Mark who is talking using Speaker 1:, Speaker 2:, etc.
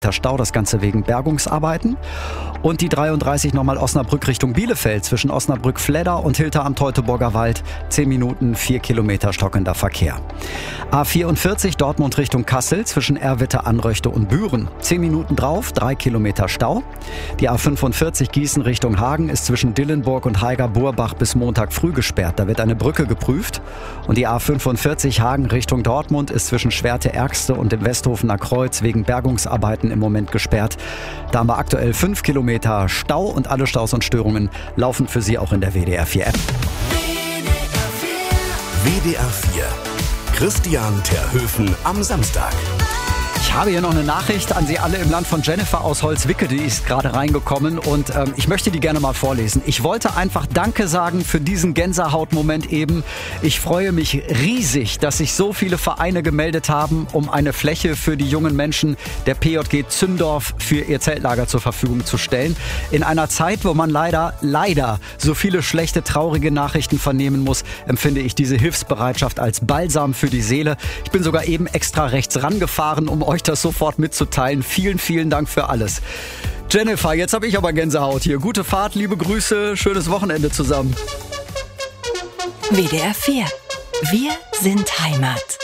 Speaker 1: Stau, das Ganze wegen Bergungsarbeiten. Und die 33 nochmal Osnabrück Richtung Bielefeld zwischen Osnabrück-Fledder und Hilter am Teutoburger Wald. 10 Minuten, 4 Kilometer stockender Verkehr. A44 Dortmund Richtung Kassel zwischen Erwitte, Anröchte und Büren. 10 Minuten drauf, 3 Kilometer Stau. Die A45 Gießen Richtung Hagen ist zwischen Dillenburg und Heiger-Burbach bis Montag früh gesperrt. Da wird eine Brücke geprüft. Und die A45 Hagen Richtung Dortmund ist zwischen Schwerte-Ergste und dem Westhofener Kreuz wegen Bergungsarbeiten im Moment gesperrt. Da haben wir aktuell 5 Kilometer Stau und alle Staus und Störungen laufen für Sie auch in der WDR 4 App.
Speaker 2: WDR 4. Christian Terhöfen am Samstag.
Speaker 1: Ich habe hier noch eine Nachricht an Sie alle im Land von Jennifer aus Holzwicke, die ist gerade reingekommen und ich möchte die gerne mal vorlesen. Ich wollte einfach Danke sagen für diesen Gänsehautmoment eben. Ich freue mich riesig, dass sich so viele Vereine gemeldet haben, um eine Fläche für die jungen Menschen der PJG Zündorf für ihr Zeltlager zur Verfügung zu stellen. In einer Zeit, wo man leider so viele schlechte, traurige Nachrichten vernehmen muss, empfinde ich diese Hilfsbereitschaft als Balsam für die Seele. Ich bin sogar eben extra rechts rangefahren, um euch das sofort mitzuteilen. Vielen, vielen Dank für alles. Jennifer, jetzt habe ich aber Gänsehaut hier. Gute Fahrt, liebe Grüße, schönes Wochenende zusammen.
Speaker 3: WDR 4. Wir sind Heimat.